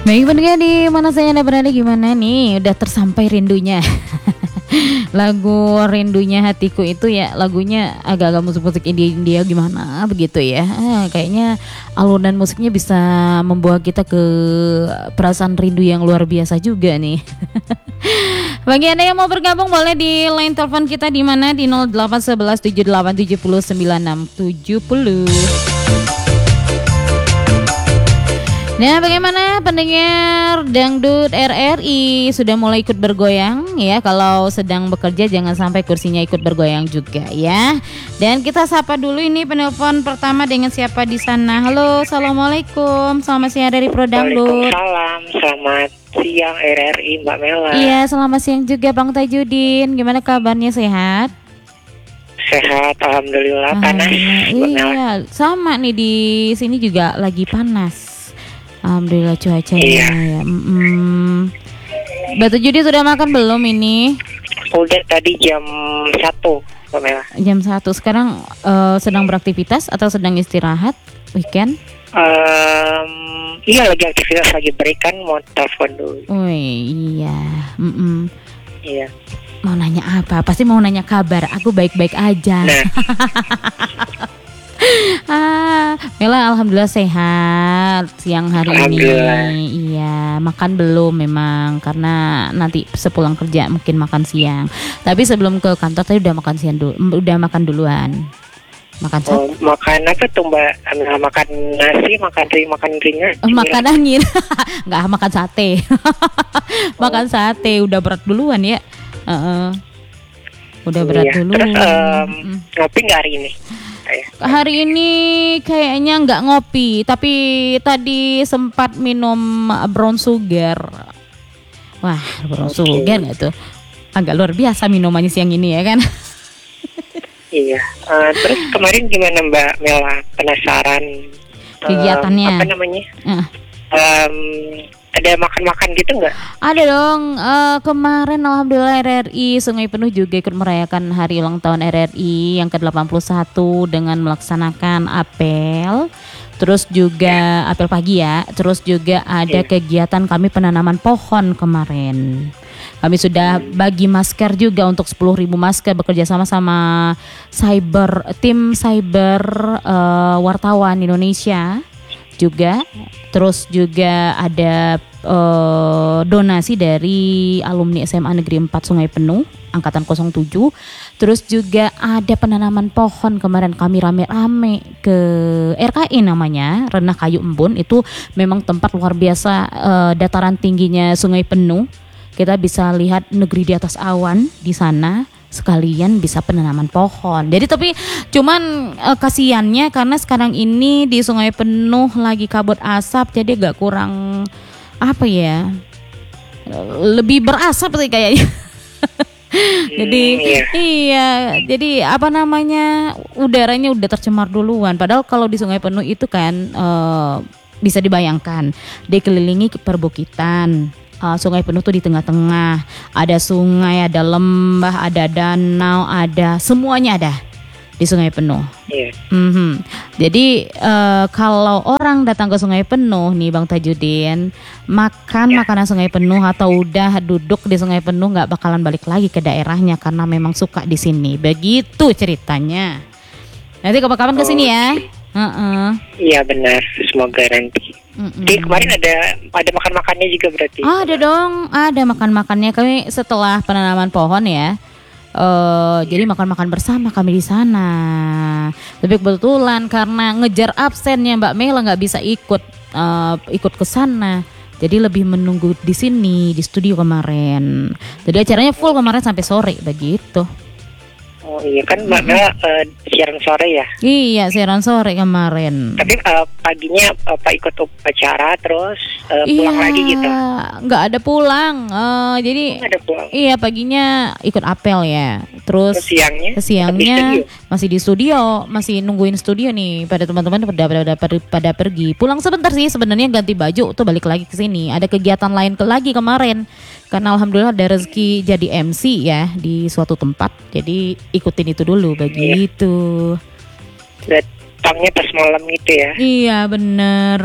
Baik pendengar di mana saya Anda berada gimana nih? Udah tersampai rindunya. Lagu Rindunya Hatiku itu ya lagunya agak-agak musik-musik India gimana begitu ya. Kayaknya alunan musiknya bisa membawa kita ke perasaan rindu yang luar biasa juga nih. Bagi Anda yang mau bergabung boleh di line telepon kita di mana di 0811 78 70 9670. Nah, bagaimana pendengar Dangdut RRI sudah mulai ikut bergoyang ya? Kalau sedang bekerja jangan sampai kursinya ikut bergoyang juga ya. Dan kita sapa dulu ini penelpon pertama dengan siapa di sana. Halo, assalamualaikum. Selamat siang dari Pro Dangdut. Waalaikumsalam, selamat siang RRI Mbak Mela. Iya, selamat siang juga Bang Tajudin. Gimana kabarnya, sehat? Sehat, alhamdulillah. Panas. Mbak Mela. Iya, sama nih di sini juga lagi panas. Alhamdulillah cuacanya Iya. ya. Mbak Tajudin sudah makan belum ini? Udah tadi jam 1 Mbak Mela. Jam 1 sekarang sedang beraktivitas atau sedang istirahat weekend? Iya lagi aktivitas, lagi break kan, mau telepon dulu. Oh iya. Iya. Mau nanya apa? Pasti mau nanya kabar. Aku baik-baik aja. Nah, Mela alhamdulillah sehat siang hari Alhamdulillah. ini. Iya, makan belum memang karena nanti sepulang kerja mungkin makan siang. Tapi sebelum ke kantor tadi udah makan siang dulu, udah makan duluan. Makan makan apa tuh Mbak? Makan nasi, makan ringan. makan angin. Enggak, makan sate. Makan sate udah berat duluan ya. Udah berat Iya. duluan. Terus ngopi nggak hari ini? Hari ini kayaknya nggak ngopi, tapi tadi sempat minum brown sugar. Wah, brown sugar nggak tuh? Agak luar biasa minumannya siang ini ya kan? Iya. Terus kemarin gimana Mbak Mela? Penasaran? Kegiatannya? Apa namanya? Ada makan-makan gitu nggak? Ada dong. Kemarin alhamdulillah RRI Sungai Penuh juga ikut merayakan hari ulang tahun RRI yang ke-81 dengan melaksanakan apel. Terus juga apel pagi ya. Terus juga ada kegiatan kami penanaman pohon kemarin. Kami sudah bagi masker juga untuk 10.000 masker bekerja sama tim cyber wartawan Indonesia juga. Terus juga ada donasi dari alumni SMA Negeri 4 Sungai Penuh angkatan 07. Terus juga ada penanaman pohon kemarin kami rame-rame ke RKI namanya Renah Kayu Embun. Itu memang tempat luar biasa, dataran tingginya Sungai Penuh. Kita bisa lihat negeri di atas awan di sana, sekalian bisa penanaman pohon. Jadi tapi cuman kasihannya karena sekarang ini di Sungai Penuh lagi kabut asap, jadi agak kurang apa ya, lebih berasap sih kayaknya. Jadi iya, jadi apa namanya, udaranya udah tercemar duluan. Padahal kalau di Sungai Penuh itu kan bisa dibayangkan dikelilingi perbukitan. Sungai Penuh tuh di tengah-tengah, ada sungai, ada lembah, ada danau, ada semuanya ada di Sungai Penuh. Jadi kalau orang datang ke Sungai Penuh nih Bang Tajudin, makan makanan Sungai Penuh atau udah duduk di Sungai Penuh nggak bakalan balik lagi ke daerahnya karena memang suka di sini. Begitu ceritanya. Nanti kapan-kapan ke sini ya. Iya benar, semoga nanti. Jadi kemarin ada makan-makannya juga berarti? Ada dong, ada makan-makannya. Kami setelah penanaman pohon ya, jadi makan-makan bersama kami di sana. Tapi kebetulan karena ngejar absennya Mbak Mela nggak bisa ikut ke sana. Jadi lebih menunggu di sini di studio kemarin. Jadi acaranya full kemarin sampai sore begitu. Oh iya kan Mbak Mela siaran sore ya? Iya, siaran sore kemarin. Tapi paginya ikut upacara terus pulang lagi gitu? Nggak ada pulang. Jadi ada pulang. Iya, paginya ikut apel ya. Terus siangnya masih di studio, masih nungguin studio nih. Pada teman-teman pada pergi. Pulang sebentar sih sebenarnya, ganti baju tuh balik lagi ke sini. Ada kegiatan lain lagi kemarin. Karena alhamdulillah ada rezeki jadi MC ya di suatu tempat. Jadi ikutin itu dulu begitu. Pangnya pas malam gitu ya. Iya bener.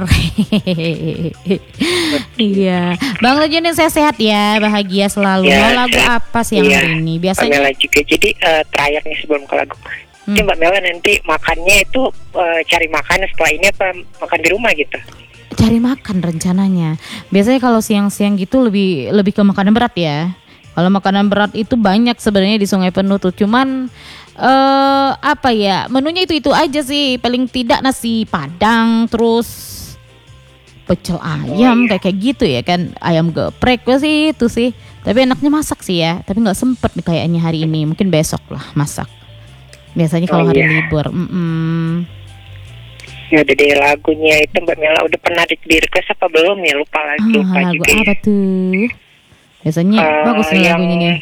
Iya. Bang Tejo nih sehat ya, bahagia selalu. Ya, Mau lagu apa sih yang hari ini? Mbak Biasanya Mela juga. Jadi terakhir nih sebelum ke lagu. Jadi Mbak Mela nanti makannya itu cari makan setelah ini apa makan di rumah gitu? cari makan rencananya. Biasanya kalau siang-siang gitu lebih ke makanan berat ya. Kalau makanan berat itu banyak sebenarnya di Sungai Penuh tuh. Cuman apa ya, menunya itu aja sih. Paling tidak nasi Padang, terus pecel ayam kayak gitu ya kan, ayam geprek sih itu sih. Tapi enaknya masak sih ya. Tapi nggak sempet nih kayaknya hari ini. Mungkin besok lah masak. Biasanya kalau hari libur. Ya udah deh, lagunya itu Mbak Mela udah pernah di request apa belum ya, lupa lagu juga apa tuh? Biasanya bagus nih lagunya nih.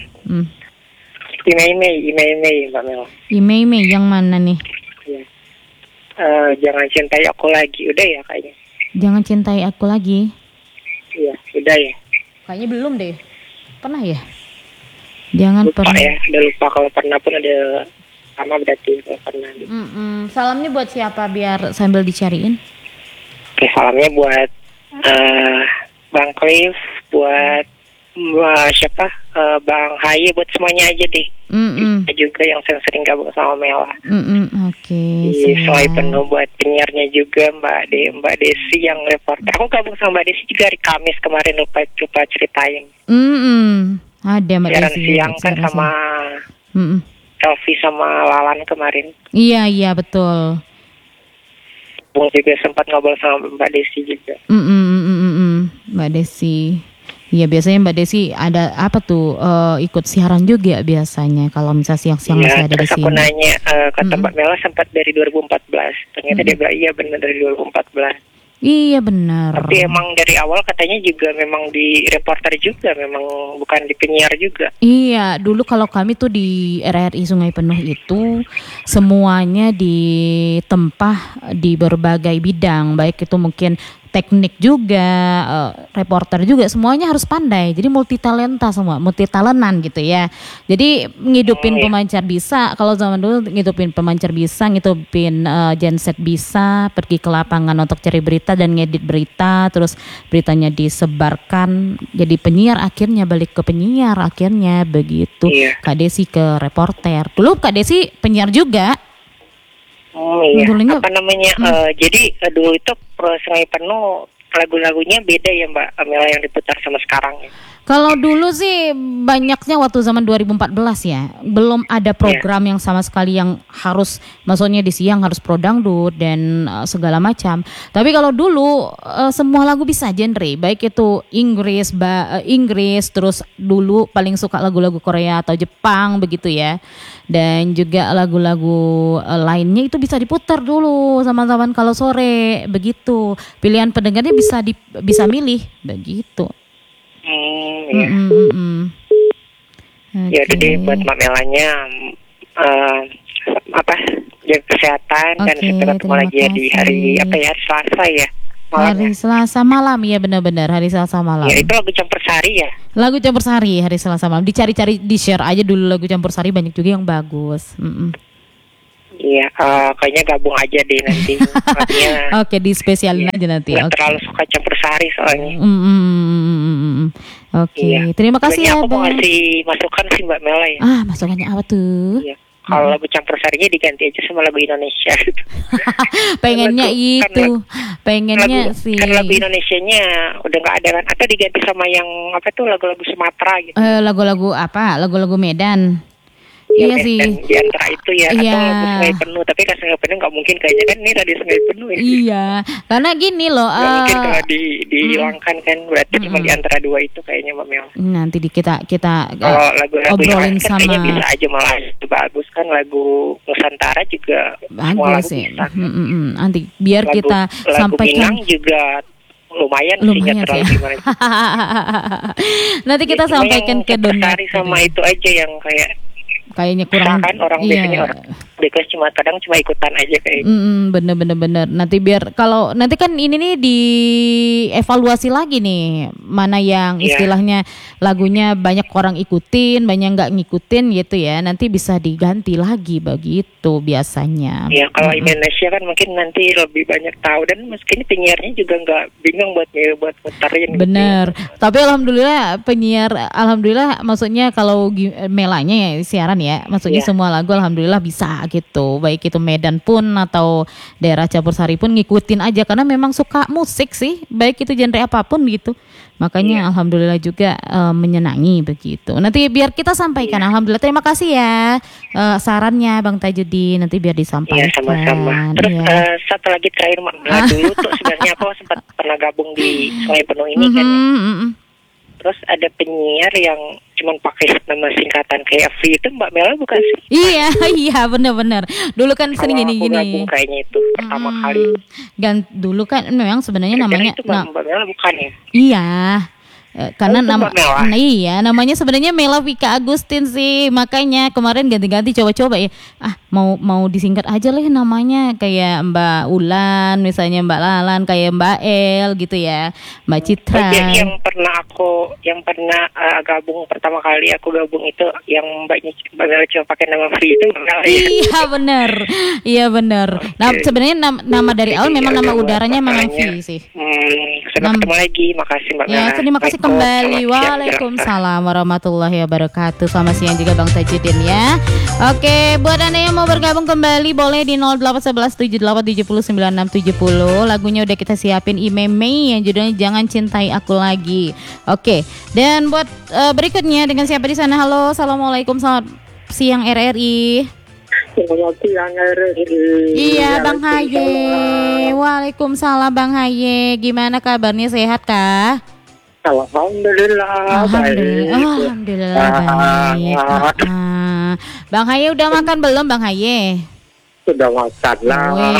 Imei Mbak Mela. Imei yang mana nih? Ya. Jangan cintai aku lagi, udah ya kayaknya. Jangan cintai aku lagi. Iya, udah ya. Kayaknya belum deh. Pernah ya? Jangan lupa pernah. Ya, udah lupa, kalau pernah pun ada sama berarti kalau pernah. Salamnya buat siapa biar sambil dicariin? Oke, salamnya buat Bang Cliff, buat siapa? Bang Haye, buat semuanya aja deh. Juga yang sering gabung sama Mela. Oke. Sungai Penuh, buat penyiarnya juga Mbak Desi yang reporter. Aku gabung sama Mbak Desi juga hari Kamis kemarin, lupa ceritain. Ada Mbak Desi. Siang kan sama Selfie sama Lalan kemarin. Iya betul. Bung juga sempat ngobrol sama Mbak Desi juga. Mbak Desi. Iya, biasanya Mbak Desi ada apa tuh, ikut siaran juga biasanya kalau misalnya siang-siang masih ada di sini. Aku nanya, kata Mbak Mela sempat dari 2014. Ternyata dia bilang iya benar dari 2014. Iya benar. Tapi emang dari awal katanya juga memang di reporter juga, memang bukan di penyiar juga. Iya, dulu kalau kami tuh di RRI Sungai Penuh itu semuanya ditempah di berbagai bidang, baik itu mungkin teknik juga, reporter juga, semuanya harus pandai. Jadi multi talentan gitu ya. Jadi ngidupin pemancar bisa, kalau zaman dulu ngidupin pemancar bisa, ngidupin genset bisa, pergi ke lapangan untuk cari berita dan ngedit berita, terus beritanya disebarkan, jadi penyiar akhirnya balik ke penyiar akhirnya begitu. Kak Desi ke reporter. Dulu Kak Desi penyiar juga. Apa namanya? Jadi dulu itu Sungai Penuh lagu-lagunya beda ya Mbak Mela yang diputar sama sekarang ya. Kalau dulu sih banyaknya waktu zaman 2014 ya, belum ada program yang sama sekali yang harus, maksudnya di siang harus pro dangdut dan segala macam. Tapi kalau dulu semua lagu bisa genre, baik itu Inggris, terus dulu paling suka lagu-lagu Korea atau Jepang begitu ya. Dan juga lagu-lagu lainnya itu bisa diputar dulu zaman-zaman kalau sore begitu. Pilihan pendengarnya bisa milih begitu. Ya udah deh, buat Mbak Melanya jaga kesehatan dan sampai ketemu lagi ya di hari Selasa ya. Hari Selasa malam ya, benar-benar hari Selasa malam. Ya itu lagu Campur Sari ya. Lagu Campur Sari hari Selasa malam. Dicari-cari, di-share aja dulu lagu Campur Sari, banyak juga yang bagus. Iya, kayaknya gabung aja deh nanti. Oke, di spesialin aja nanti. Nggak terlalu suka Campur Sari soalnya. Oke, terima kasih ya. Aku mau ngasih masukan sih Mbak Mela ya. Masukannya apa tuh? Iya. Kalau lagu Campur Sarinya diganti aja sama lagu Indonesia gitu. Pengennya pengennya sih. Kan lagu Indonesianya udah nggak ada kan? Atau diganti sama yang lagu-lagu Sumatera gitu. Lagu-lagu apa? Lagu-lagu Medan. Iya sih. Di antara itu ya, atau lagu Sungai Penuh. Tapi kan Sungai Penuh nggak mungkin kayaknya kan, ini Radio Sungai Penuh ya. Iya, karena gini loh. Nggak mungkin kalau dihilangkan kan, berarti cuma di antara dua itu kayaknya Mbak Mel. Nanti kita kalau lagu-lagu obrolin kan sama. Kayaknya bisa aja malah bagus kan, lagu Nusantara juga bagus sih. Nanti biar kita sampaikan. Lagu Minang juga lumayan sih, nggak terlalu gimana. Nanti kita sampaikan ke Donat. Sama itu aja yang kayaknya kurang kan orang biasanya orang request cuma kadang cuma ikutan aja kayak. Bener. Nanti kan ini nih dievaluasi lagi nih, mana yang istilahnya lagunya banyak orang ikutin, banyak nggak ngikutin gitu ya. Nanti bisa diganti lagi begitu biasanya. Ya kalau Indonesia kan mungkin nanti lebih banyak tahu, dan mungkin penyiarnya juga nggak bingung buat muterin. Bener. Gitu. Tapi alhamdulillah alhamdulillah maksudnya kalau melanya ya siaran ya, maksudnya semua lagu alhamdulillah bisa gitu. Baik itu Medan pun atau daerah Campur Sari pun ngikutin aja karena memang suka musik sih, baik itu genre apapun gitu. Makanya alhamdulillah juga menyenangi begitu. Nanti biar kita sampaikan. Alhamdulillah, terima kasih ya sarannya Bang Tajudin, nanti biar disampaikan. Iya, sama-sama. Terus satu lagi terakhir, dulu tuh sebenarnya aku sempat pernah gabung di Sungai Penuh ini kan. Terus ada penyiar yang cuman pakai nama singkatan kayak V, itu Mbak Mela bukan sih? Iya benar. Dulu kan sering gini. Gabung kayaknya itu pertama kali. Dan dulu kan memang sebenarnya namanya itu Mbak Mela bukan ya? Iya. Karena namanya sebenarnya Mela Vika Agustin sih, makanya kemarin ganti-ganti coba-coba ya. Mau disingkat aja lah namanya, kayak Mbak Ulan misalnya, Mbak Lalan, kayak Mbak El gitu ya, Mbak Citra. Yang pernah gabung pertama kali aku gabung itu yang Mbak Mela cuma pakai nama Free itu. Iya benar. Nah sebenarnya nama dari awal memang nama udaranya memang V sih. Sampai ketemu lagi, makasih Mbak Mela. Ya, terima kasih kembali. Waalaikumsalam warahmatullahi wabarakatuh. Selamat siang juga Bang Tajudin ya. Oke, buat Anda yang mau bergabung kembali boleh di 081178709670. Lagunya udah kita siapin Imei yang judulnya Jangan Cintai Aku Lagi. Oke, dan buat berikutnya dengan siapa di sana? Halo, assalamualaikum, selamat siang RRI. Selamat siang RRI. Iya Bang Haye. Waalaikumsalam Bang Haye. Gimana kabarnya, sehat kah? Alhamdulillah baik. Baik. Bang Haye udah makan belum Bang Haye? Sudah makan lah.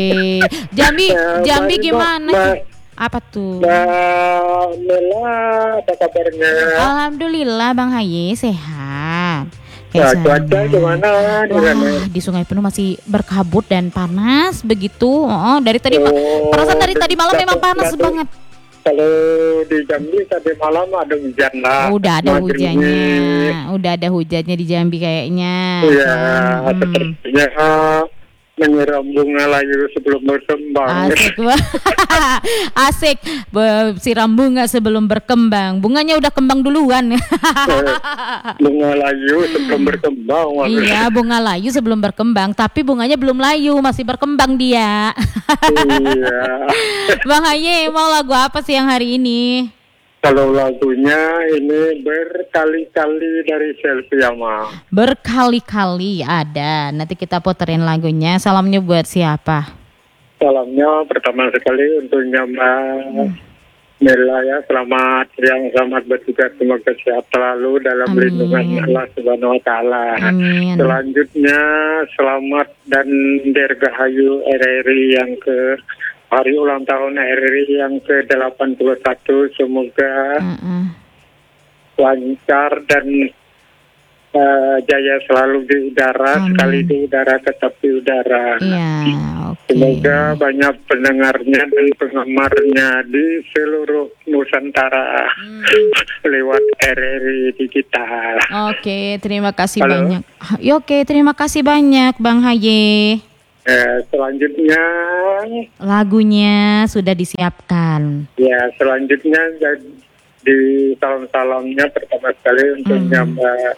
Jambi gimana? Apa tuh? Mela, apa kabarnya? Alhamdulillah Bang Haye sehat. Cuaca gimana? Di Sungai Penuh masih berkabut dan panas begitu. Dari tadi perasaan dari tadi malam memang panas banget. Kalau di Jambi tadi malam ada hujan lah. Udah ada hujannya di Jambi kayaknya. Iya, sepertinya menyiram bunga layu sebelum berkembang. Asik. Siram bunga sebelum berkembang. Bunganya udah kembang duluan. Bunga layu sebelum berkembang. Iya, bunga layu sebelum berkembang, tapi bunganya belum layu, masih berkembang dia. Iya. Bang Haye, mau lagu apa sih yang hari ini? Kalau lagunya ini berkali-kali dari Selfie Yama. Berkali-kali ada. Nanti kita puterin lagunya. Salamnya buat siapa? Salamnya pertama sekali untuk Mbak Mela ya. Selamat siang, selamat bertugas, semoga sehat selalu dalam lindungan Allah Subhanahu Wa Taala. Selanjutnya selamat dan dirgahayu RRI yang ke hari ulang tahun RRI yang ke-81, semoga lancar dan jaya selalu di udara. Sekali di udara tetap di udara. Semoga banyak pendengarnya dan penggemarnya di seluruh Nusantara lewat RRI Digital. Oke, terima kasih banyak. Terima kasih banyak Bang Haye. Selanjutnya lagunya sudah disiapkan. Ya, selanjutnya di salam-salamnya pertama sekali untuk Mbak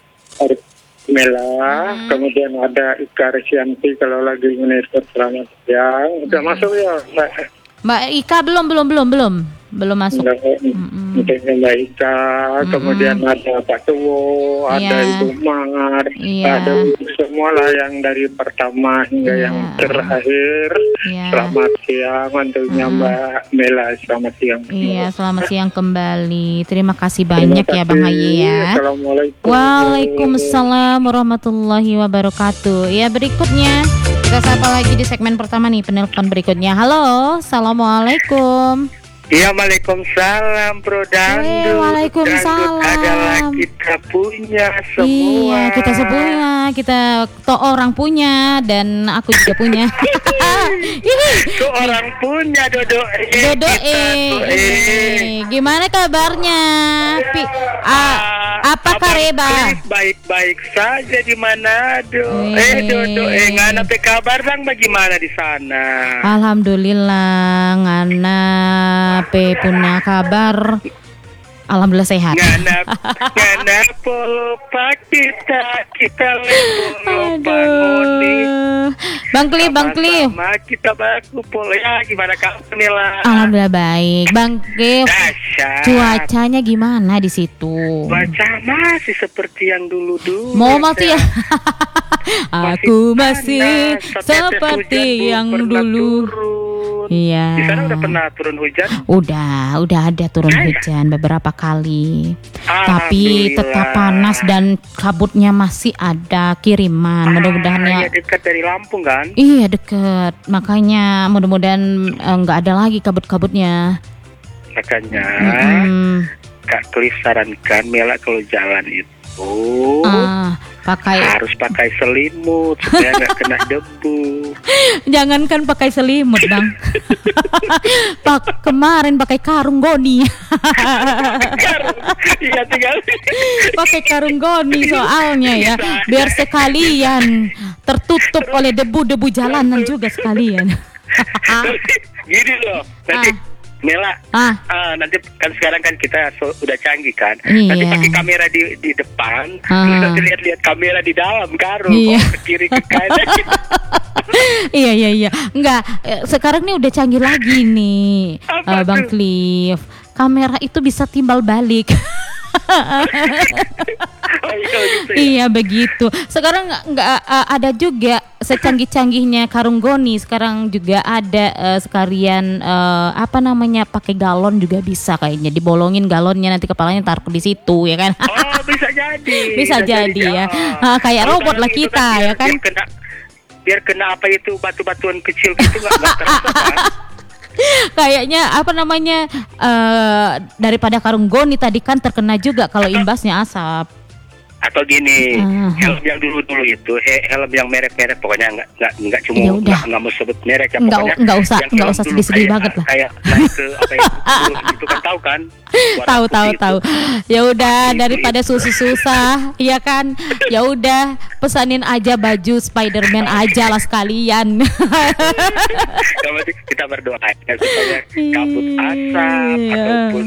Mela, kemudian ada Ika Resyanti kalau lagi monitor selamat siang. Udah masuk ya Mbak Ika? Belum masuk. Mungkin Mbak Ika, kemudian ada Pak Tuwo, ada Ibu Mar, ada semua lah yang dari pertama hingga yang terakhir. Selamat siang untuknya Mbak Mela, selamat siang. Iya, selamat siang kembali. Terima kasih banyak ya Bang Haye ya. Assalamualaikum. Waalaikumsalam warahmatullahi wabarakatuh. Ya, berikutnya kita sapa lagi di segmen pertama nih, penelpon berikutnya. Halo, assalamualaikum. Iya, waalaikumsalam Bro Dangdut. Waalaikumsalam. Dangdut adalah kita punya semua. Iya, kita semua, kita orang punya dan aku juga punya. Itu orang punya Dodo. Gimana kabarnya? Apa kareba? Baik-baik saja di Manado. Dodo, ngana pe kabar dang bagaimana di sana? Alhamdulillah, ngana pe punya kabar. Alhamdulillah sehat. Ngana polopa kita lepo Bang Cliff. Kita baku polo ya, gimana kamu Mela? Alhamdulillah baik. Bang Cliff. Cuacanya gimana di situ? Cuaca masih seperti yang dulu-dulu. Mau masih ya? Aku masih seperti yang dulu. Iya. Di sana udah pernah turun hujan? Udah ada turun hujan beberapa kali. Tapi tetap panas dan kabutnya masih ada kiriman. Mudah-mudahan ya. Iya, dekat dari Lampung kan? Iya dekat. Makanya mudah-mudahan nggak ada lagi kabut-kabutnya. Makanya Kak Cliff sarankan Mela kalau jalan itu harus pakai selimut supaya nggak kena debu. Jangankan pakai selimut Bang. Kemarin pakai karung goni. Iya tinggal pakai karung goni soalnya ya, biar sekalian tertutup oleh debu-debu jalanan juga sekalian. Gini loh, nanti Mela, nanti kan sekarang kan kita udah canggih kan, nanti pakai kamera di depan, terus nanti lihat kamera di dalam karung, ke kiri ke kanan. Iya. Enggak, sekarang nih udah canggih lagi nih, Bang Cliff. Kamera itu bisa timbal balik. Iya begitu. Sekarang nggak ada juga secanggih-canggihnya karung goni. Sekarang juga ada sekalian pakai galon juga bisa kayaknya, dibolongin galonnya nanti kepalanya taruh di situ ya kan. Oh bisa jadi. bisa jadi ya. Kayak robot lah kita ya kan. Biar kena apa itu batu-batuan kecil gitu nggak terasa kan. Kayaknya daripada karung goni tadi kan terkena juga kalau imbasnya asap. Atau gini, helm yang dulu itu, helm yang merek-merek pokoknya nggak cuma nggak mau sebut merek ya, pokoknya nggak usah sedih-sedih banget lah. Kayak naik ke itu kan tahu kan? Tahu. Ya udah daripada susah, iya kan? Ya udah pesanin aja baju Spider-Man aja lah sekalian. Kita berdoa supaya kabut asap ataupun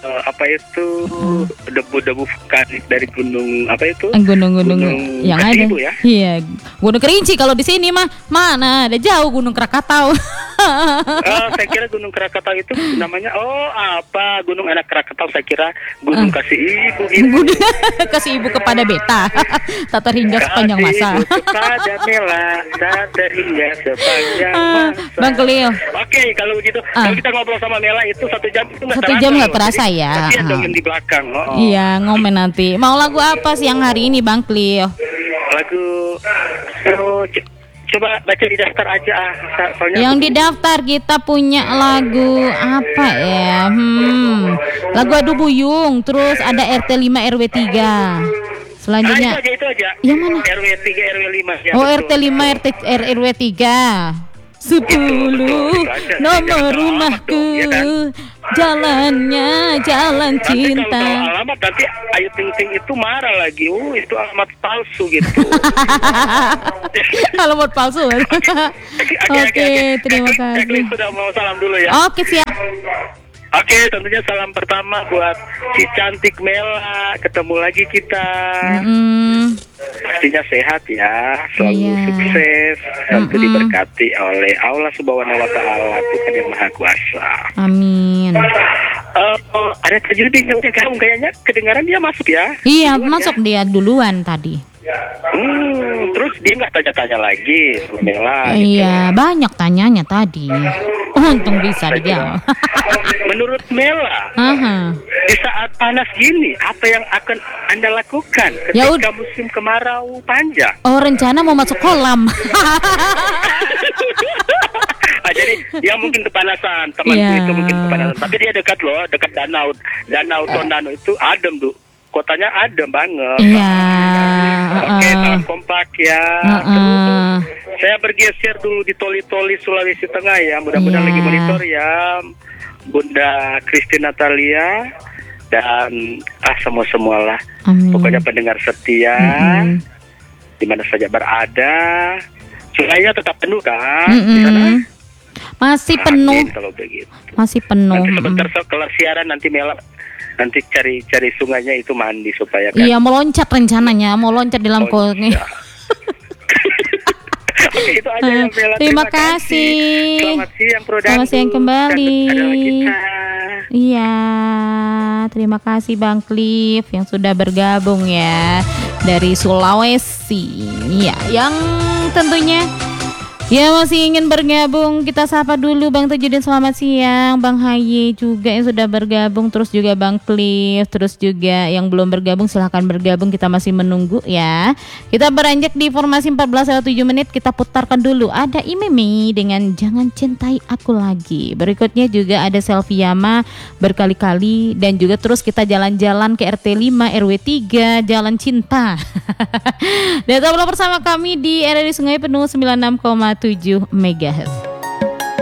debu-debu vulkanik dari gunung gunung yang ada ya? Iya, Gunung Kerinci. Kalau di sini mah mana ada jauh Gunung Krakatau. Saya kira Gunung Krakatau itu namanya Gunung Anak Krakatau. Saya kira Gunung Kasih Ibu Kasih Ibu kepada beta. Tak terhingga sepanjang masa. Kepada Mela tak terhingga sepanjang masa. Bang Cliff. Oke, kalau begitu kalau kita ngobrol sama Mela itu 1 jam itu nggak terasa ya. Di belakang. Iya, ngomen nanti. Mau lagu apa siang hari ini Bang Cliff? Lagu coba baca di daftar aja soalnya yang di daftar kita punya lagu apa ya? Lagu Adu Buyung, terus ada RT 5 RW 3. Selanjutnya itu aja. Yang mana? RW 3 RW 5 ya. RT 5 RW 3. 10 nomor rumahku, jalannya jalan cinta. Kalau alamat nanti Ayu Ting Ting itu marah lagi. Itu alamat palsu gitu. Alamat palsu. Oke, terima kasih. Sudah mau salam dulu ya. Oke, siap. Oke, tentunya salam pertama buat si cantik Mela. Ketemu lagi kita. Pastinya sehat ya, selalu sukses, selalu diberkati oleh Allah Subhanahu wa Ta'ala, Tuhan yang Maha Kuasa. Amin. Ada Tajudin kamu kayaknya kedengaran dia masuk ya? Iya, masuk dia duluan tadi. Terus dia nggak tanya-tanya lagi sama Mela? Iya, gitu. Banyak tanyanya tadi. Untung bisa dijawab. Menurut Mela, di saat panas gini, apa yang akan Anda lakukan ketika musim kemarau panjang? Rencana mau masuk kolam. Jadi yang mungkin kepanasan, temanku itu mungkin kepanasan. Tapi dia dekat loh, dekat danau Tondano itu adem tuh. Kotanya adem banget. Iya. Oke, salam kompak ya. Terus saya bergeser dulu di Toli-Toli Sulawesi Tengah ya. Mudah-mudahan lagi monitor ya. Bunda Kristi Natalia dan semualah. Pokoknya pendengar setia di mana saja berada. Sungainya tetap penuh kan di sana? Masih penuh. Kalau begitu. Masih penuh. Nanti sebentar kelar siaran nanti Mela nanti cari sungainya itu mandi supaya kan. Iya, mau loncat rencananya, mau loncat di lampunya. Oke, itu aja ya, Mela. Terima kasih. Selamat siang, Pro. Selamat siang kembali. Kita. Iya, terima kasih Bang Cliff yang sudah bergabung ya dari Sulawesi. Ya, yang tentunya ya masih ingin bergabung, kita sapa dulu Bang Tajudin, selamat siang. Bang Haye juga yang sudah bergabung, terus juga Bang Cliff, terus juga yang belum bergabung silahkan bergabung, kita masih menunggu ya. Kita beranjak di informasi 14:07, kita putarkan dulu ada Imemi dengan Jangan Cintai Aku Lagi. Berikutnya juga ada Selfie Yama berkali-kali, dan juga terus kita jalan-jalan ke RT 5 RW 3 Jalan Cinta. Dan tetaplah bersama kami di RRI Sungai Penuh 96,7 MHz.